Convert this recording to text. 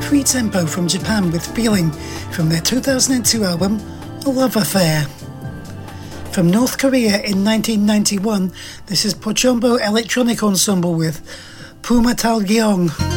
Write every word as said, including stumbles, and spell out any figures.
free tempo from Japan with Feeling from their two thousand two album A Love Affair. From North Korea in nineteen ninety-one, this is Pochombo Electronic Ensemble with Pumatal Gyeong.